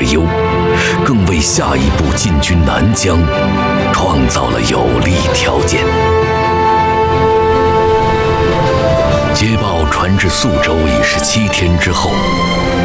之忧，更为下一步进军南疆创造了有利条件。捷报传至宿州已是7天之后。